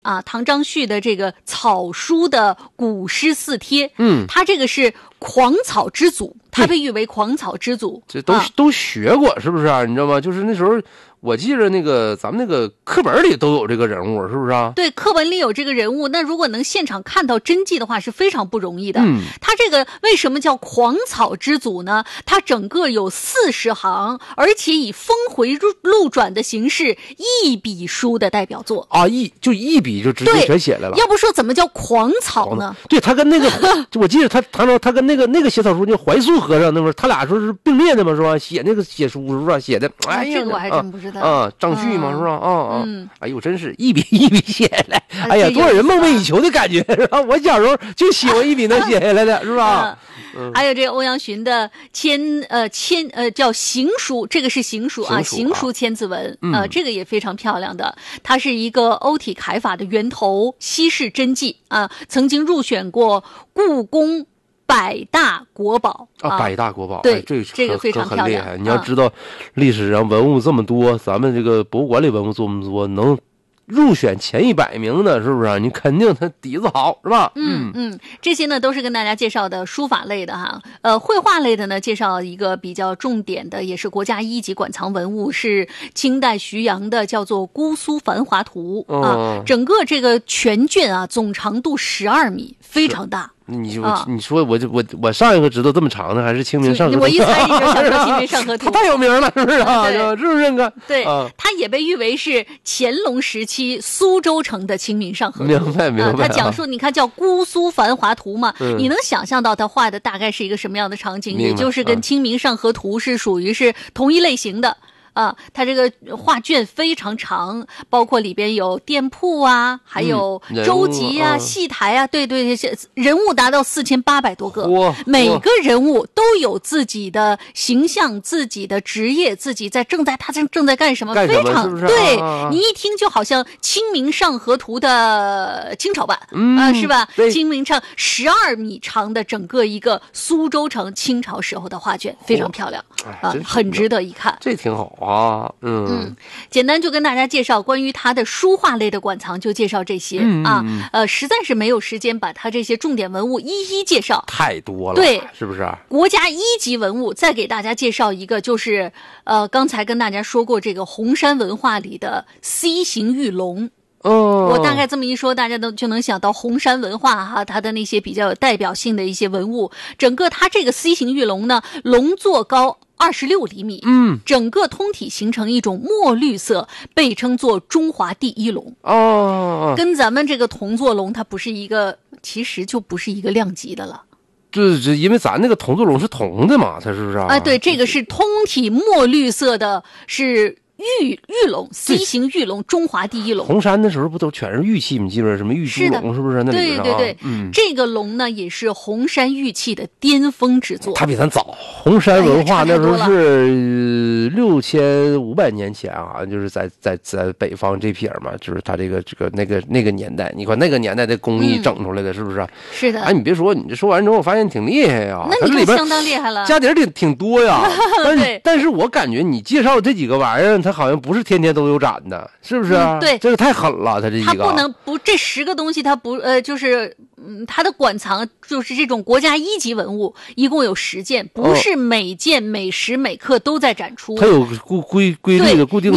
唐章绪的这个草书的古诗四帖，他这个是狂草之祖，他被誉为狂草之祖， 这都学过是不是啊？你知道吗？就是那时候我记着那个咱们那个课本里都有这个人物，是不是啊？ 对，课本里有这个人物，那如果能现场看到真迹的话是非常不容易的。他这个为什么叫狂草之祖呢？他整个有40行，而且以峰回路转的形式一笔书的代表作啊，一笔就直接全写来了。 要不说怎么叫狂草呢？ 对，他跟那个我记得他跟那个写草书那怀素和尚那会儿，他俩说是并列的嘛，是吧？写书是吧？写的，哎呀， 这个我还真不知道张旭嘛，是吧？哎呦，真是一笔一笔写下来，哎呀，多少人梦寐以求的感觉，是吧？我小时候就喜欢一笔能写下来的，是吧？ 还有这个欧阳询的叫行书，这个是行书啊，行书千字文，这个也非常漂亮的，它是一个欧体楷法的源头，稀世真迹啊，曾经入选过故宫百大国宝百大国宝， 对， 这个非常漂亮。 你要知道，历史上文物这么多，咱们这个博物馆里文物这么多，能入选前100名的，是不是啊？你肯定他底子好，是吧？ 这些呢都是跟大家介绍的书法类的哈。绘画类的呢，介绍一个比较重点的，也是国家1级馆藏文物，是清代徐阳的，叫做《姑苏繁华图》整个这个全卷啊，总长度12米，非常大。 你说我上一个知道这么长的还是清明上河图， 我一猜你就想说清明上河图， 他太有名了，是不是啊？是不是那个？ 对，他也被誉为是乾隆时期苏州城的清明上河图。 明白。 他讲述，你看叫《姑苏繁华图》嘛，你能想象到他画的大概是一个什么样的场景？也就是跟清明上河图是属于是同一类型的。它这个画卷非常长，包括里边有店铺啊，还有舟楫啊、戏台啊，对，人物达到4800多个，每个人物都有自己的形象、自己的职业、自己他正在干什么，非常是不是对，你一听就好像《清明上河图》的清朝版是吧？清明上12米长的整个一个苏州城清朝时候的画卷，非常漂亮很值得一看， 这挺好。 简单就跟大家介绍关于他的书画类的馆藏，就介绍这些实在是没有时间把他这些重点文物一一介绍， 太多了， 对， 是不是？ 国家1级文物，再给大家介绍一个，就是刚才跟大家说过这个红山文化里的 C 型玉龙。我大概这么一说，大家就能想到红山文化哈，它的那些比较有代表性的一些文物。整个它这个 C 型玉龙呢，龙座高26厘米，整个通体形成一种墨绿色，被称作中华第一龙。跟咱们这个铜座龙，它其实就不是一个量级的了。 对，因为咱那个铜座龙是铜的嘛，它是不是啊？ 对，这个是通体墨绿色的，是玉龙 C 型玉龙，中华第一龙。 红山的时候不都全是玉器？你记不记得什么玉猪龙？是不是那里边？ 对，这个龙呢也是红山玉器的巅峰之作。 它比咱早，红山文化那时候是6500年前啊，就是在北方这撇嘛，就是它这个那个年代，你看那个年代的工艺整出来的，是不是？ 是的。 你别说，你这说完之后，我发现挺厉害呀。 那你看相当厉害了， 家底儿挺多呀。但是我感觉你介绍这几个玩意儿，它好像不是天天都有展的，是不是？ 对， 这个太狠了，它这一个。 它不能不这10个东西，它不就是它的馆藏就是这种国家1级文物，一共有10件，不是每件每时每刻都在展出， 它有规律的固定。